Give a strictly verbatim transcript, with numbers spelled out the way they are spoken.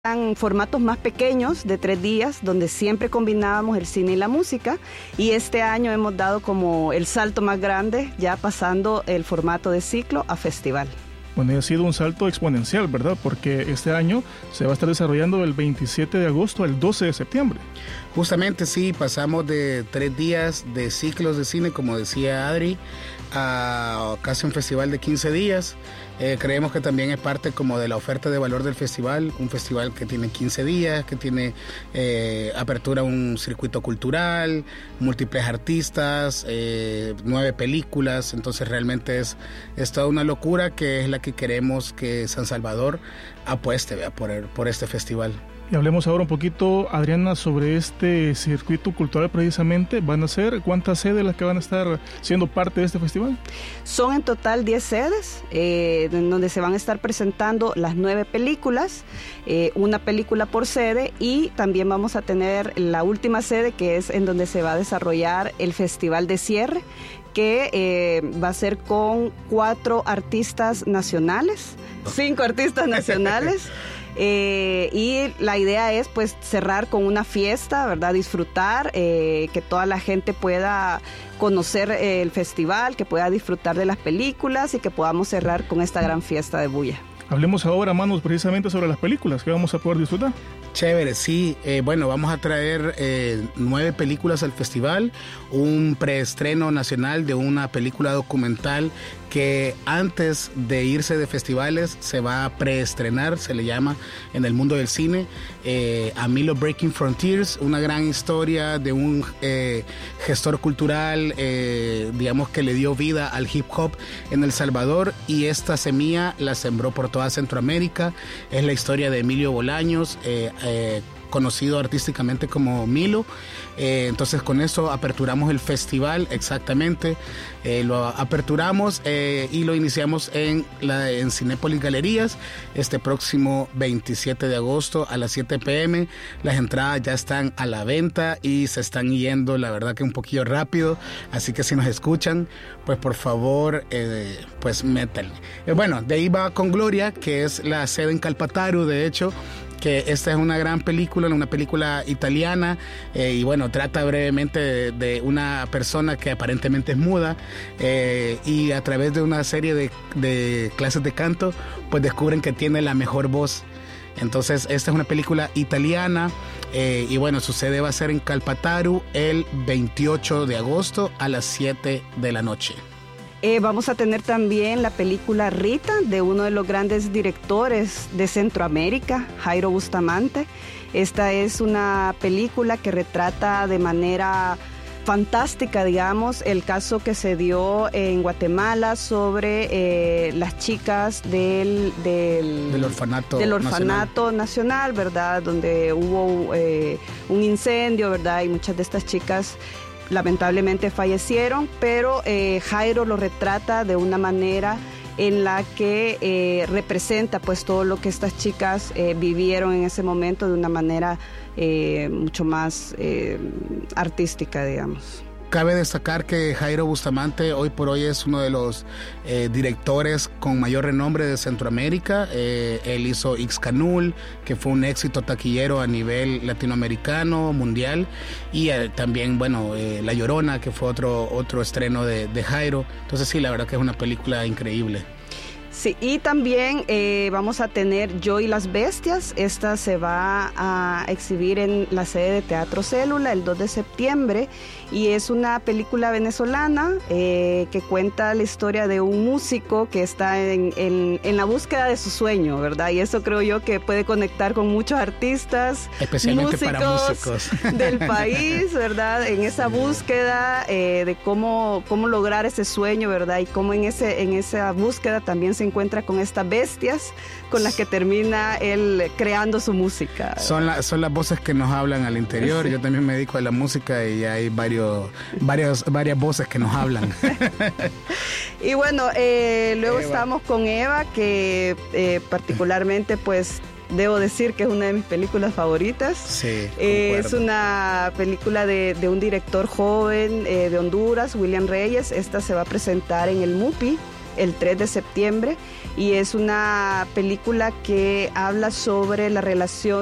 Eran formatos más pequeños de tres días donde siempre combinábamos el cine y la música, y este año hemos dado como el salto más grande, ya pasando el formato de ciclo a festival. Bueno, y ha sido un salto exponencial, ¿verdad? Porque este año se va a estar desarrollando del veintisiete de agosto al doce de septiembre. Justamente sí, pasamos de tres días de ciclos de cine, como decía Adri, a casi un festival de quince días. Eh, creemos que también es parte como de la oferta de valor del festival, un festival que tiene quince días, que tiene eh, apertura a un circuito cultural, múltiples artistas, eh, nueve películas, entonces realmente es, es toda una locura que es la que queremos que San Salvador apueste, ¿vea? por, el, por este festival. Y hablemos ahora un poquito, Adriana, sobre este circuito cultural precisamente. ¿Van a ser cuántas sedes las que van a estar siendo parte de este festival? Son en total diez sedes, eh, en donde se van a estar presentando las nueve películas, eh, una película por sede, y también vamos a tener la última sede, que es en donde se va a desarrollar el festival de cierre, que eh, va a ser con cuatro artistas nacionales, cinco artistas nacionales. Eh, y la idea es pues cerrar con una fiesta, ¿verdad? Disfrutar, eh, que toda la gente pueda conocer eh, el festival, que pueda disfrutar de las películas y que podamos cerrar con esta gran fiesta de bulla. Hablemos ahora, Manos, precisamente sobre las películas que vamos a poder disfrutar. Chévere, sí. Eh, bueno, vamos a traer eh, nueve películas al festival, un preestreno nacional de una película documental que antes de irse de festivales se va a preestrenar, se le llama en el mundo del cine, eh, Amilo Breaking Frontiers, una gran historia de un eh, gestor cultural, eh, digamos que le dio vida al hip hop en El Salvador, y esta semilla la sembró por toda Centroamérica. Es la historia de Emilio Bolaños, eh, eh, conocido artísticamente como Milo. Eh, entonces con eso aperturamos el festival, exactamente, eh, lo aperturamos eh, y lo iniciamos en, la, en Cinépolis Galerías este próximo veintisiete de agosto a las siete pe eme. Las entradas ya están a la venta y se están yendo, la verdad que un poquillo rápido, así que si nos escuchan, pues por favor, eh, pues métanle. Eh, bueno, de ahí va Con Gloria, que es la sede en Calpataru, de hecho, que esta es una gran película, una película italiana, eh, y bueno, trata brevemente de, de una persona que aparentemente es muda, eh, y a través de una serie de, de clases de canto, pues descubren que tiene la mejor voz. Entonces esta es una película italiana, eh, y bueno, su sede va a ser en Calpataru el veintiocho de agosto a las siete de la noche. Eh, vamos a tener también la película Rita, de uno de los grandes directores de Centroamérica, Jairo Bustamante. Esta es una película que retrata de manera fantástica, digamos, el caso que se dio en Guatemala sobre eh, las chicas del, del, del orfanato, del orfanato nacional. nacional, ¿verdad? Donde hubo eh, un incendio, ¿verdad? Y muchas de estas chicas lamentablemente fallecieron, pero eh, Jairo lo retrata de una manera en la que eh, representa pues todo lo que estas chicas eh, vivieron en ese momento de una manera eh, mucho más eh, artística, digamos. Cabe destacar que Jairo Bustamante hoy por hoy es uno de los eh, directores con mayor renombre de Centroamérica. Eh, él hizo Ixcanul, que fue un éxito taquillero a nivel latinoamericano, mundial, y eh, también, bueno, eh, La Llorona, que fue otro, otro estreno de, de Jairo. Entonces sí, la verdad que es una película increíble. Sí, y también eh, vamos a tener Yo y las Bestias. Esta se va a exhibir en la sede de Teatro Célula el dos de septiembre, y es una película venezolana eh, que cuenta la historia de un músico que está en, en, en la búsqueda de su sueño, ¿verdad? Y eso creo yo que puede conectar con muchos artistas, especialmente músicos, para músicos del país, ¿verdad? En esa búsqueda eh, de cómo, cómo lograr ese sueño, ¿verdad? Y cómo en, ese, en esa búsqueda también se encuentra con estas bestias con las que termina él creando su música. Son, la, son las voces que nos hablan al interior. Sí. Yo también me dedico a la música y hay varios, varios, varias voces que nos hablan. Y bueno, eh, luego Eva. estamos con Eva, que eh, particularmente pues debo decir que es una de mis películas favoritas. Sí, eh, es una película de, de un director joven eh, de Honduras, William Reyes. Esta se va a presentar en el MUPI el tres de septiembre, y es una película que habla sobre la relación